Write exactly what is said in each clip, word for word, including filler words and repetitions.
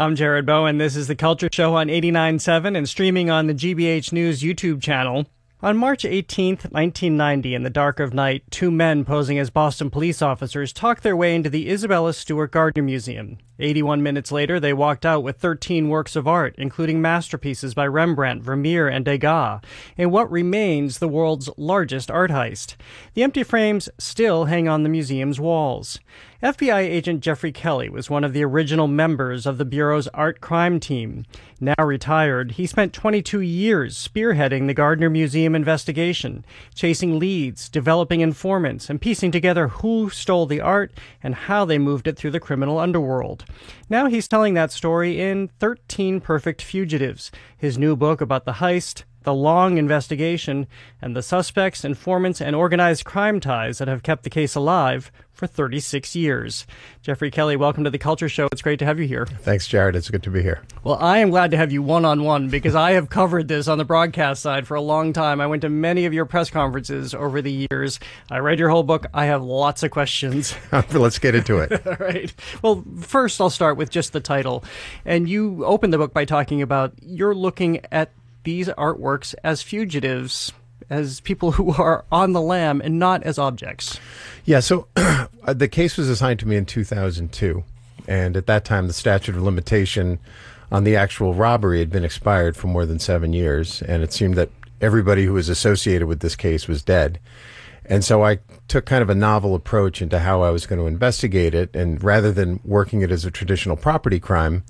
I'm Jared Bowen. This is The Culture Show on eighty-nine point seven and streaming on the G B H News YouTube channel. On March eighteenth, nineteen ninety, in the dark of night, two men posing as Boston police officers talked their way into the Isabella Stewart Gardner Museum. eighty-one minutes later, they walked out with thirteen works of art, including masterpieces by Rembrandt, Vermeer, and Degas, in what remains the world's largest art heist. The empty frames still hang on the museum's walls. F B I agent Jeffrey Kelly was one of the original members of the Bureau's art crime team. Now retired, he spent twenty-two years spearheading the Gardner Museum investigation, chasing leads, developing informants, and piecing together who stole the art and how they moved it through the criminal underworld. Now he's telling that story in thirteen Perfect Fugitives, his new book about the heist, the long investigation, and the suspects, informants, and organized crime ties that have kept the case alive for thirty-six years. Jeffrey Kelly, welcome to The Culture Show. It's great to have you here. Thanks, Jared. It's good to be here. Well, I am glad to have you one-on-one because I have covered this on the broadcast side for a long time. I went to many of your press conferences over the years. I read your whole book. I have lots of questions. Let's get into it. All right. Well, first I'll start with just the title. And you opened the book by talking about you're looking at these artworks as fugitives, as people who are on the lam and not as objects. Yeah, so the case was assigned to me in two thousand two, and at that time the statute of limitation on the actual robbery had been expired for more than seven years, and it seemed that everybody who was associated with this case was dead. And so I took kind of a novel approach into how I was going to investigate it, and rather than working it as a traditional property crime,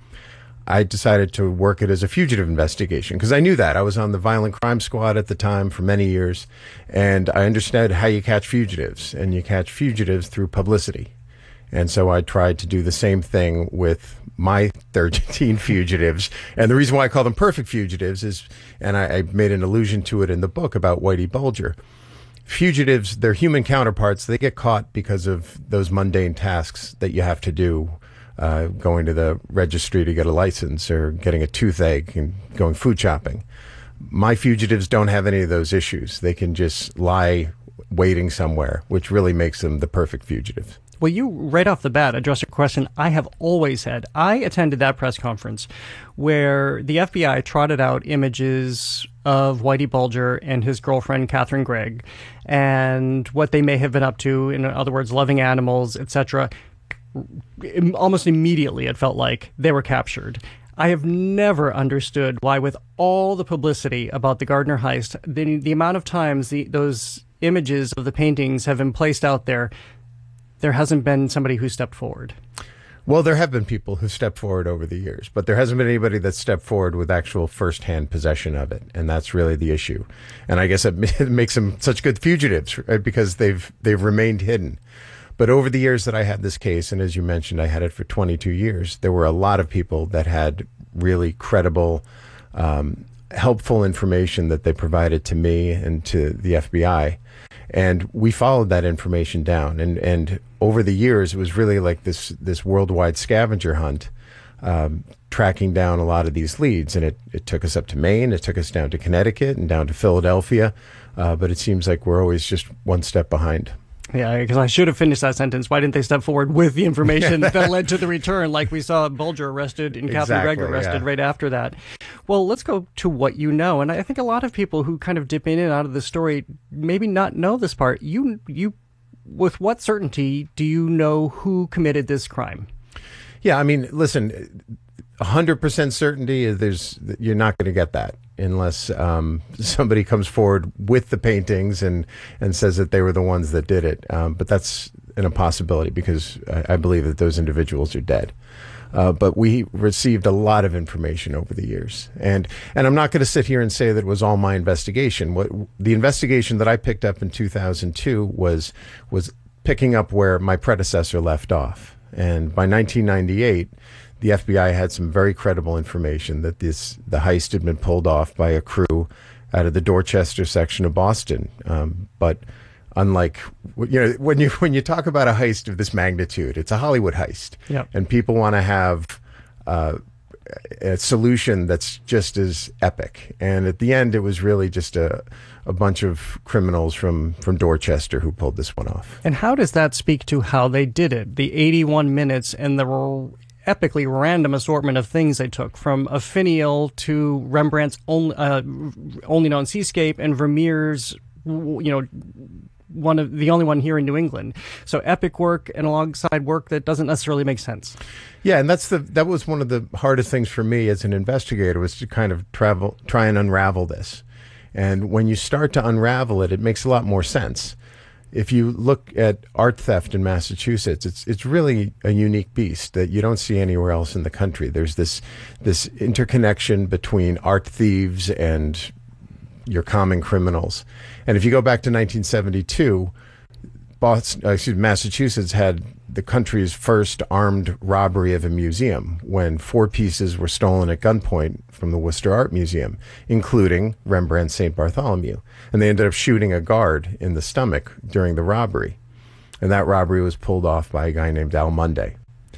I decided to work it as a fugitive investigation because I knew that. I was on the violent crime squad at the time for many years, and I understood how you catch fugitives, and you catch fugitives through publicity. And so I tried to do the same thing with my thirteen fugitives. And the reason why I call them perfect fugitives is, and I, I made an allusion to it in the book about Whitey Bulger. Fugitives, they're human counterparts. They get caught because of those mundane tasks that you have to do. Uh, going to the registry to get a license or getting a toothache and going food shopping. My fugitives don't have any of those issues. They can just lie waiting somewhere, which really makes them the perfect fugitive. Well, you, right off the bat, addressed a question I have always had. I attended that press conference where the F B I trotted out images of Whitey Bulger and his girlfriend, Catherine Gregg, and what they may have been up to, in other words, loving animals, et cetera. Almost immediately, it felt like they were captured. I have never understood why, with all the publicity about the Gardner heist, the, the amount of times the, those images of the paintings have been placed out there, there hasn't been somebody who stepped forward. Well, there have been people who stepped forward over the years, but there hasn't been anybody that stepped forward with actual first-hand possession of it, and that's really the issue. And I guess it makes them such good fugitives, right? Because they've they've remained hidden. But over the years that I had this case, and as you mentioned, I had it for twenty-two years, there were a lot of people that had really credible, um, helpful information that they provided to me and to the F B I. And we followed that information down. And, and over the years, it was really like this, this worldwide scavenger hunt, um, tracking down a lot of these leads. And it, it took us up to Maine, it took us down to Connecticut and down to Philadelphia. Uh, but it seems like we're always just one step behind. Yeah, because I should have finished that sentence. Why didn't they step forward with the information that led to the return, like we saw Bulger arrested and Catherine Exactly, Gregg arrested yeah. right after that? Well, let's go to what you know. And I think a lot of people who kind of dip in and out of the story maybe not know this part. You, you, with what certainty do you know who committed this crime? Yeah, I mean, listen, one hundred percent certainty, there's you're not going to get that unless um, somebody comes forward with the paintings and, and says that they were the ones that did it. Um, but that's an impossibility because I, I believe that those individuals are dead. Uh, but we received a lot of information over the years. And and I'm not going to sit here and say that it was all my investigation. What the investigation that I picked up in two thousand two was was picking up where my predecessor left off. And by nineteen ninety-eight, the F B I had some very credible information that this the heist had been pulled off by a crew out of the Dorchester section of Boston. Um, but unlike, you know, when you when you talk about a heist of this magnitude, it's a Hollywood heist, yep. and people want to have uh, a solution that's just as epic. And at the end, it was really just a a bunch of criminals from from Dorchester who pulled this one off. And how does that speak to how they did it? The eighty-one minutes and the epically random assortment of things they took, from a finial to Rembrandt's only, uh, only known seascape and Vermeer's, you know, one of the only one here in New England. So epic work and alongside work that doesn't necessarily make sense. Yeah, and that's the that was one of the hardest things for me as an investigator, was to kind of travel try and unravel this. And when you start to unravel it, it makes a lot more sense. If you look at art theft in Massachusetts, it's it's really a unique beast that you don't see anywhere else in the country. There's this this interconnection between art thieves and your common criminals. And if you go back to nineteen seventy-two, Boston, uh, excuse me, Massachusetts had the country's first armed robbery of a museum, when four pieces were stolen at gunpoint from the Worcester Art Museum, including Rembrandt's Saint Bartholomew. And they ended up shooting a guard in the stomach during the robbery. And that robbery was pulled off by a guy named Al Munday.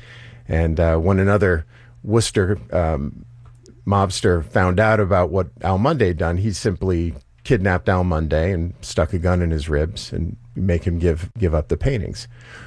And uh, when another Worcester um, mobster found out about what Al Munday had done, he simply kidnapped Al Munday and stuck a gun in his ribs and make him give give up the paintings,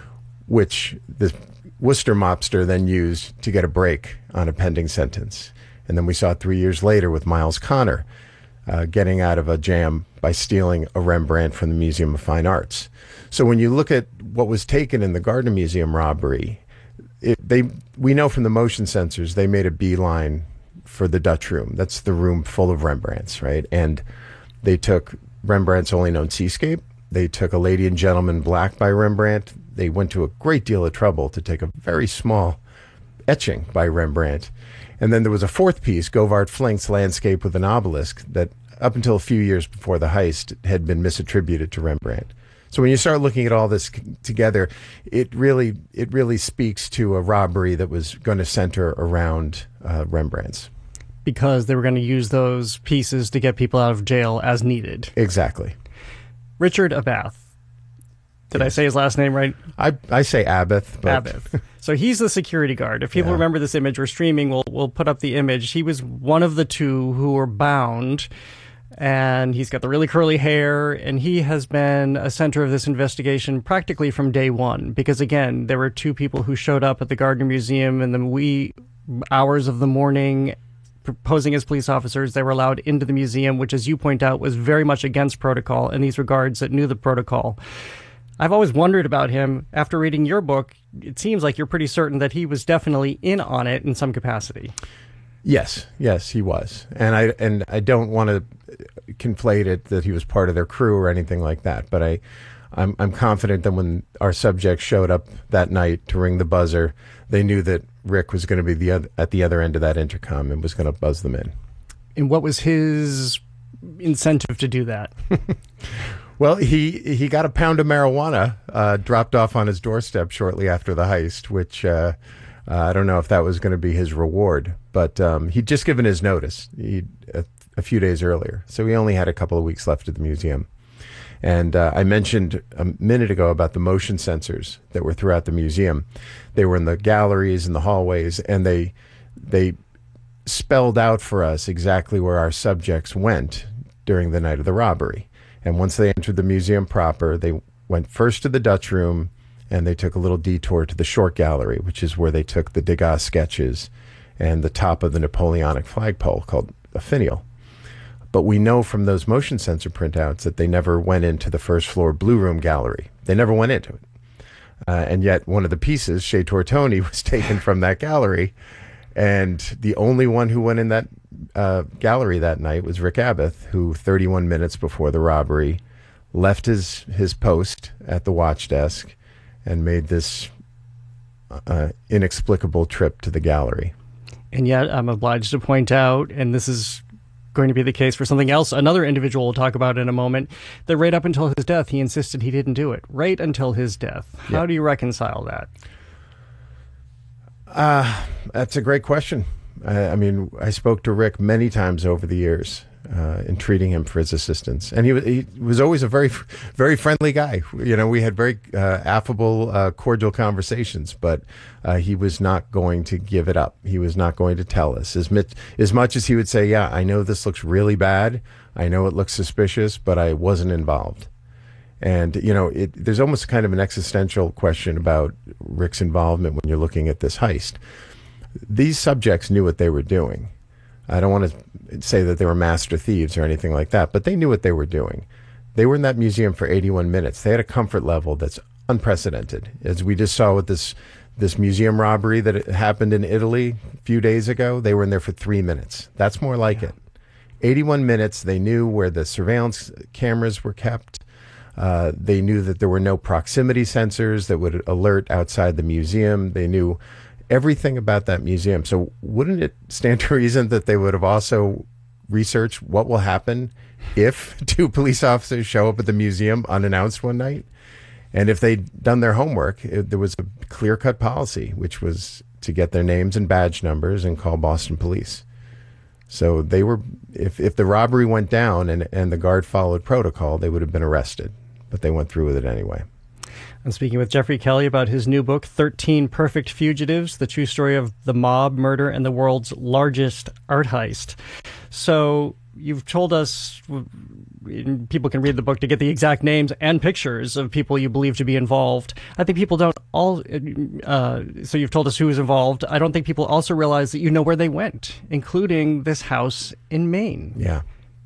which the Worcester mobster then used to get a break on a pending sentence. And then we saw it three years later with Miles Connor uh, getting out of a jam by stealing a Rembrandt from the Museum of Fine Arts. So when you look at what was taken in the Gardner Museum robbery, it, they we know from the motion sensors they made a beeline for the Dutch room. That's the room full of Rembrandts, right? And they took Rembrandt's only known seascape. They took A Lady and Gentleman Black by Rembrandt. They went to a great deal of trouble to take a very small etching by Rembrandt. And then there was a fourth piece, Govard Flink's Landscape with an Obelisk, that up until a few years before the heist had been misattributed to Rembrandt. So when you start looking at all this c- together, it really it really speaks to a robbery that was going to center around uh, Rembrandt's. Because they were going to use those pieces to get people out of jail as needed. Exactly. Richard Abath. Did yes. I say his last name right? I, I say Abath. But Abath. So he's the security guard. If people yeah. remember this image, we're streaming, we'll, we'll put up the image. He was one of the two who were bound, and he's got the really curly hair, and he has been a center of this investigation practically from day one. Because, again, there were two people who showed up at the Gardner Museum in the wee hours of the morning, posing as police officers. They were allowed into the museum, which, as you point out, was very much against protocol, and these were guards that knew the protocol. I've always wondered about him. After reading your book, it seems like you're pretty certain that he was definitely in on it in some capacity. Yes, yes, he was. And I and I don't want to conflate it that he was part of their crew or anything like that, but I I'm I'm confident that when our subjects showed up that night to ring the buzzer, they knew that Rick was going to be the other, at the other end of that intercom and was going to buzz them in. And what was his incentive to do that? Well, he he got a pound of marijuana uh, dropped off on his doorstep shortly after the heist, which uh, uh, I don't know if that was going to be his reward. But um, he'd just given his notice he, a, a few days earlier, so he only had a couple of weeks left at the museum. And uh, I mentioned a minute ago about the motion sensors that were throughout the museum. They were in the galleries and the hallways, and they they spelled out for us exactly where our subjects went during the night of the robbery. And once they entered the museum proper, they went first to the Dutch room, and they took a little detour to the short gallery, which is where they took the Degas sketches and the top of the Napoleonic flagpole called a finial. But we know from those motion sensor printouts that they never went into the first floor Blue Room gallery. They never went into it. Uh, and yet one of the pieces, Chez Tortoni, was taken from that gallery. And the only one who went in that uh, gallery that night was Rick Abath, who thirty-one minutes before the robbery left his, his post at the watch desk and made this uh, inexplicable trip to the gallery. And yet I'm obliged to point out, and this is going to be the case for something else another individual will talk about in a moment, that right up until his death, he insisted he didn't do it. Right until his death. How yeah. do you reconcile that? Uh, that's a great question. I, I mean, I spoke to Rick many times over the years uh, in treating him for his assistance. And he, was, he was always a very, very friendly guy. You know, we had very uh, affable, uh, cordial conversations, but uh, he was not going to give it up. He was not going to tell us. As, mit- as much as he would say, yeah, I know this looks really bad. I know it looks suspicious, but I wasn't involved. And, you know, it, there's almost kind of an existential question about Rick's involvement when you're looking at this heist. These subjects knew what they were doing. I don't want to say that they were master thieves or anything like that, but they knew what they were doing. They were in that museum for eighty-one minutes. They had a comfort level that's unprecedented. As we just saw with this this museum robbery that happened in Italy a few days ago, they were in there for three minutes. That's more like yeah. it. eighty-one minutes, they knew where the surveillance cameras were kept. Uh, they knew that there were no proximity sensors that would alert outside the museum. They knew everything about that museum. So wouldn't it stand to reason that they would have also researched what will happen if two police officers show up at the museum unannounced one night? And if they'd done their homework, it, there was a clear-cut policy, which was to get their names and badge numbers and call Boston police. So they were, if, if the robbery went down and, and the guard followed protocol, they would have been arrested. But they went through with it anyway. I'm speaking with Jeffrey Kelly about his new book, thirteen Perfect Fugitives, the true story of the mob, murder, and the world's largest art heist. So you've told us, people can read the book to get the exact names and pictures of people you believe to be involved. I think people don't all, uh, so you've told us who was involved. I don't think people also realize that you know where they went, including this house in Maine. Yeah.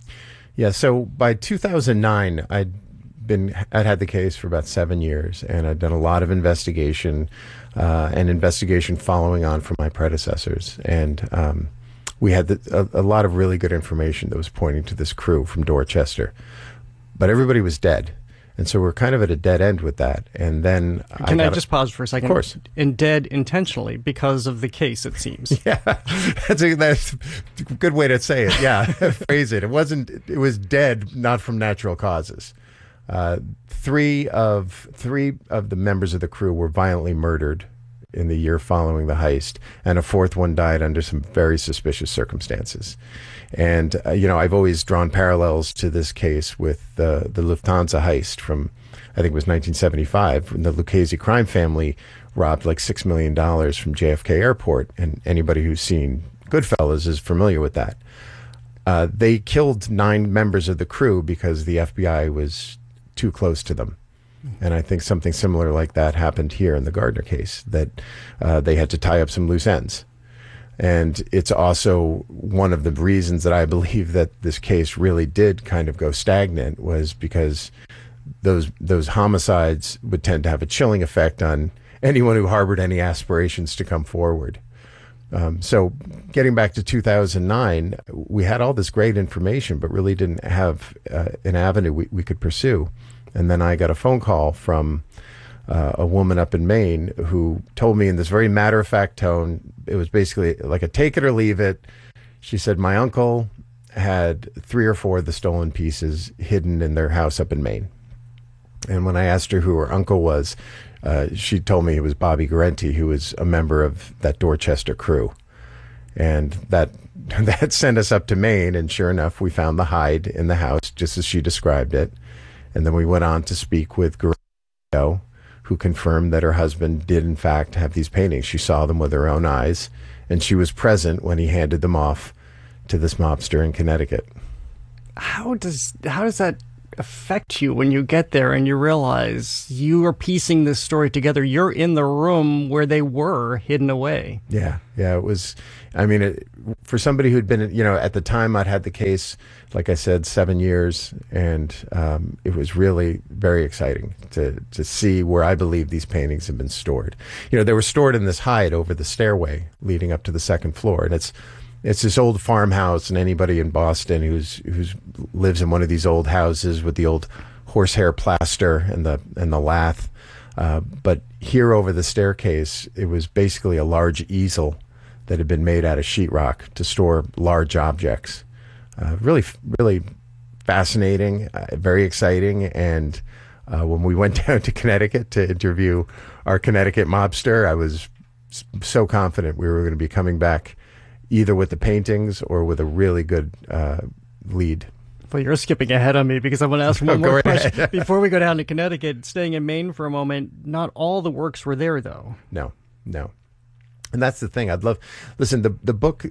Yeah, so by two thousand nine, I'd been, I'd had the case for about seven years, and I'd done a lot of investigation, uh, and investigation following on from my predecessors. And um, we had the, a, a lot of really good information that was pointing to this crew from Dorchester. But everybody was dead. And so we're kind of at a dead end with that. And then Can I, I just a, pause for a second? Of course. And dead intentionally because of the case, it seems. Yeah, that's a, that's a good way to say it. Yeah, phrase it. It wasn't, it was dead, not from natural causes. Uh, three of three of the members of the crew were violently murdered in the year following the heist, and a fourth one died under some very suspicious circumstances. And uh, you know, I've always drawn parallels to this case with uh, the Lufthansa heist from, I think it was nineteen seventy-five, when the Lucchese crime family robbed like six million dollars from J F K Airport, and anybody who's seen Goodfellas is familiar with that. Uh, they killed nine members of the crew because the F B I was too close to them. And I think something similar like that happened here in the Gardner case, that uh, they had to tie up some loose ends. And it's also one of the reasons that I believe that this case really did kind of go stagnant, was because those those homicides would tend to have a chilling effect on anyone who harbored any aspirations to come forward. Um, so getting back to two thousand nine, we had all this great information, but really didn't have uh, an avenue we, we could pursue. And then I got a phone call from uh, a woman up in Maine who told me in this very matter-of-fact tone, it was basically like a take it or leave it. She said, my uncle had three or four of the stolen pieces hidden in their house up in Maine. And when I asked her who her uncle was, uh, she told me it was Bobby Guarenti, who was a member of that Dorchester crew. And that that sent us up to Maine, and sure enough, we found the hide in the house, just as she described it. And then we went on to speak with Guarenti, who confirmed that her husband did, in fact, have these paintings. She saw them with her own eyes, and she was present when he handed them off to this mobster in Connecticut. How does how does that affect you when you get there and you realize you are piecing this story together? You're in the room where they were hidden away. Yeah, yeah, it was, I mean, it, for somebody who'd been, you know, at the time I'd had the case, like I said, seven years, and um, it was really very exciting to, to see where I believe these paintings have been stored. You know, they were stored in this hide over the stairway leading up to the second floor, and it's It's this old farmhouse, and anybody in Boston who's who's lives in one of these old houses with the old horsehair plaster and the and the lath. Uh, but here over the staircase, it was basically a large easel that had been made out of sheetrock to store large objects. Uh, really, really fascinating, uh, very exciting. And uh, when we went down to Connecticut to interview our Connecticut mobster, I was so confident we were going to be coming back either with the paintings or with a really good uh, lead. Well, you're skipping ahead on me because I want to ask one oh, more right question. ahead. Before we go down to Connecticut, staying in Maine for a moment, not all the works were there, though. No, no. And that's the thing. I'd love, listen, the, the book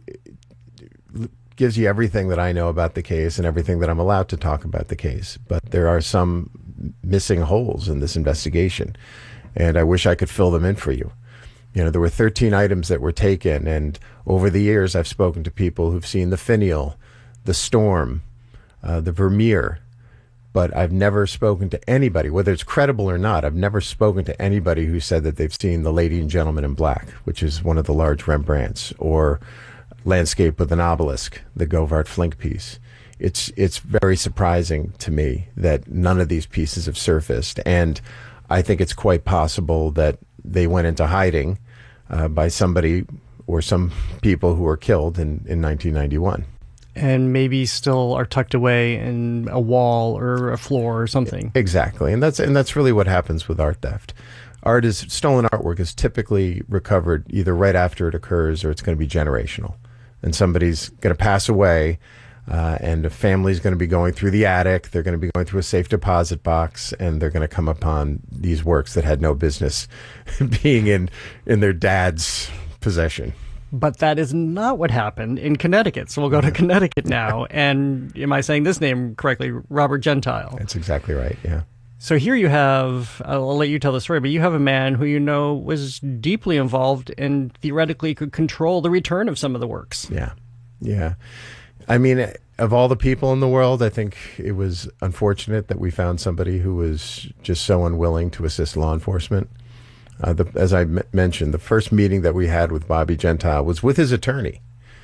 gives you everything that I know about the case and everything that I'm allowed to talk about the case. But there are some missing holes in this investigation, and I wish I could fill them in for you. You know, there were thirteen items that were taken, and over the years, I've spoken to people who've seen the Finial, the Storm, uh, the Vermeer, but I've never spoken to anybody, whether it's credible or not, I've never spoken to anybody who said that they've seen The Lady and Gentleman in Black, which is one of the large Rembrandts, or Landscape with an Obelisk, the Govard Flink piece. It's it's very surprising to me that none of these pieces have surfaced, and I think it's quite possible that they went into hiding uh, by somebody or some people who were killed in, in nineteen ninety-one. And maybe still are tucked away in a wall or a floor or something. Exactly, and that's and that's really what happens with art theft. Art is stolen artwork is typically recovered either right after it occurs, or it's going to be generational, and somebody's going to pass away. Uh, and a family's going to be going through the attic. They're going to be going through a safe deposit box, and they're going to come upon these works that had no business being in in their dad's possession. But that is not what happened in Connecticut. So we'll go to Connecticut now. And am I saying this name correctly? Robert Gentile. That's exactly right, yeah. So here you have, I'll let you tell the story, but you have a man who you know was deeply involved and theoretically could control the return of some of the works. Yeah, yeah. I mean, of all the people in the world, I think it was unfortunate that we found somebody who was just so unwilling to assist law enforcement. Uh, the, as I m- mentioned, the first meeting that we had with Bobby Gentile was with his attorney.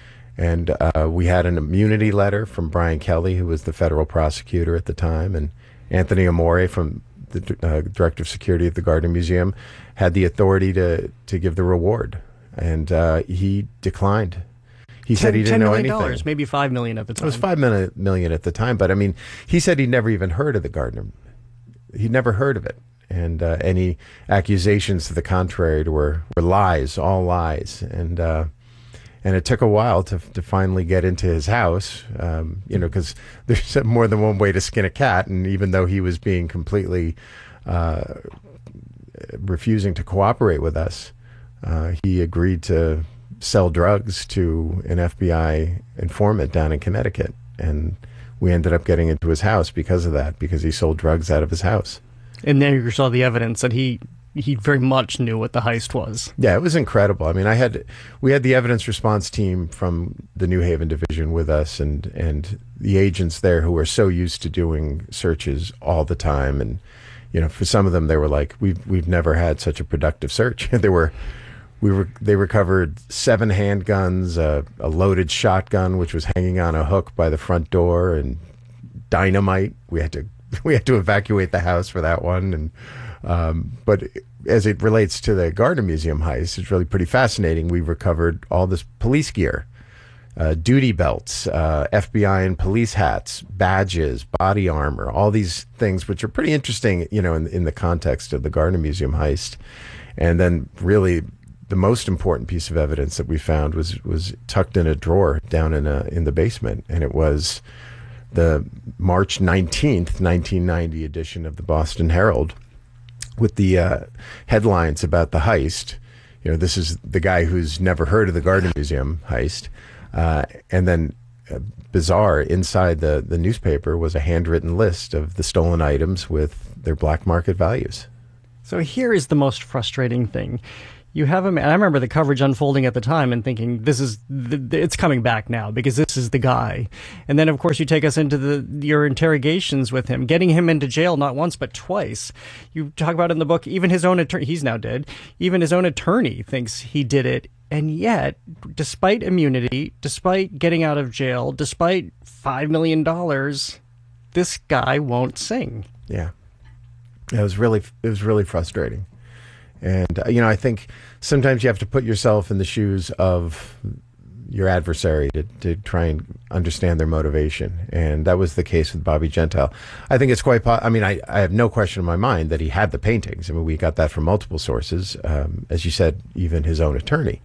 And uh, we had an immunity letter from Brian Kelly, who was the federal prosecutor at the time, and Anthony Amore from the uh, Director of Security at the Gardner Museum had the authority to, to give the reward. And uh, he declined. He ten, said he didn't know anything. ten million dollars, maybe five million dollars at the time. It was five million dollars at the time, but I mean, he said he'd never even heard of the Gardner. He'd never heard of it. And uh, any accusations to the contrary were, were lies, all lies. And uh, and it took a while to to finally get into his house, um, you know, because there's more than one way to skin a cat. And even though he was being completely uh, refusing to cooperate with us, uh, he agreed to sell drugs to an F B I informant down in Connecticut. And we ended up getting into his house because of that, because he sold drugs out of his house. And there you saw the evidence that he he very much knew what the heist was. Yeah, it was incredible. I mean, I had we had the evidence response team from the New Haven division with us, and and the agents there who were so used to doing searches all the time. And you know, for some of them, they were like, "We've we've never had such a productive search." There were. We were, they recovered seven handguns, uh, a loaded shotgun, which was hanging on a hook by the front door, and dynamite. We had to we had to evacuate the house for that one. And um, but as it relates to the Gardner Museum heist, it's really pretty fascinating. We recovered all this police gear, uh, duty belts, uh, F B I and police hats, badges, body armor, all these things, which are pretty interesting, you know, in, in the context of the Gardner Museum heist. And then really, the most important piece of evidence that we found was was tucked in a drawer down in a in the basement, and it was the March nineteenth, nineteen ninety edition of the Boston Herald, with the uh, headlines about the heist. You know, this is the guy who's never heard of the Gardner Museum heist, uh, and then uh, bizarre, inside the the newspaper was a handwritten list of the stolen items with their black market values. So here is the most frustrating thing. You have him, and I remember the coverage unfolding at the time and thinking, this is, the, it's coming back now because this is the guy. And then, of course, you take us into the your interrogations with him, getting him into jail not once but twice. You talk about in the book, even his own attorney, he's now dead, even his own attorney thinks he did it. And yet, despite immunity, despite getting out of jail, despite five million dollars, this guy won't sing. Yeah. It was really, it was really frustrating. And, uh, you know, I think sometimes you have to put yourself in the shoes of your adversary to, to try and understand their motivation. And that was the case with Bobby Gentile. I think it's quite, po- I mean, I, I have no question in my mind that he had the paintings. I mean, we got that from multiple sources. Um, as you said, even his own attorney.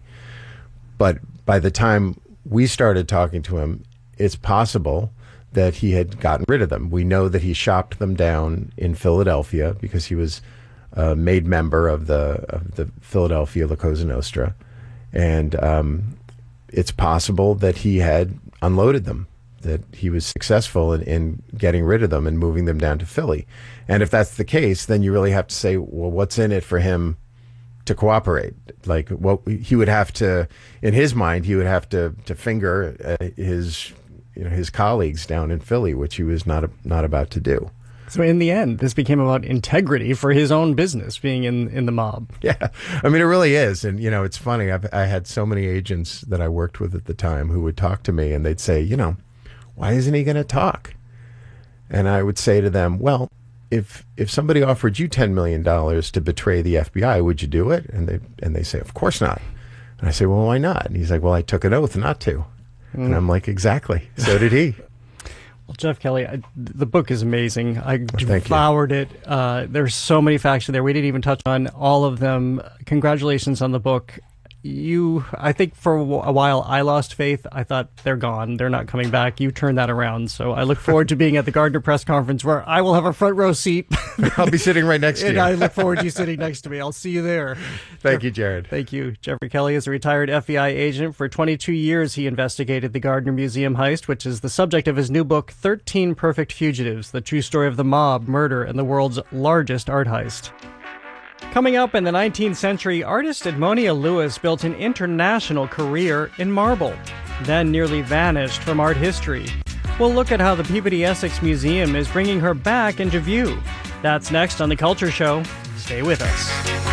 But by the time we started talking to him, it's possible that he had gotten rid of them. We know that he shopped them down in Philadelphia because he was Uh, made member of the of the Philadelphia La Cosa Nostra, and um, it's possible that he had unloaded them, that he was successful in, in getting rid of them and moving them down to Philly. And if that's the case, then you really have to say, well, what's in it for him to cooperate. Like what he would have to, in his mind, he would have to to finger uh, his you know his colleagues down in Philly, which he was not not about to do. So in the end, this became about integrity for his own business, being in, in the mob. Yeah, I mean, it really is. And, you know, it's funny. I've, I had so many agents that I worked with at the time who would talk to me and they'd say, you know, why isn't he going to talk? And I would say to them, well, if if somebody offered you ten million dollars to betray the F B I, would you do it? And they and they say, of course not. And I say, well, why not? And he's like, well, I took an oath not to. Mm. And I'm like, exactly. So did he. Well, Jeff Kelly, I, the book is amazing. I well, devoured it. Uh, there's so many facts in there. We didn't even touch on all of them. Congratulations on the book. You, I think for a while I lost faith. I thought they're gone. They're not coming back. You turned that around. So I look forward to being at the Gardner press conference where I will have a front row seat. I'll be sitting right next to and you. I look forward to you sitting next to me. I'll see you there. Thank Jeff- you, Jared. Thank you. Jeffrey Kelly is a retired F B I agent. For twenty-two years, he investigated the Gardner Museum heist, which is the subject of his new book, thirteen Perfect Fugitives, the true story of the mob, murder, and the world's largest art heist. Coming up in the nineteenth century, artist Edmonia Lewis built an international career in marble, then nearly vanished from art history. We'll look at how the Peabody Essex Museum is bringing her back into view. That's next on The Culture Show. Stay with us.